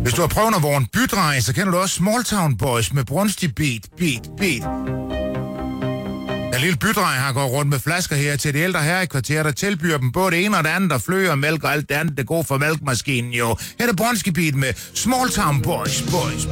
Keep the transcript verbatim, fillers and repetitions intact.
Hvis du har prøvet at være en bydrej, så kender du også Smalltown Boys med brunstig beat, beat, beat. Den lille bydrej har gået rundt med flasker her til de ældre her i kvarteret, der tilbyder dem både det ene og det andet, der fløger og mælk og alt det andet, det går for mælkemaskinen jo. Her er det brunstig beat med Smalltown Boys, Boys,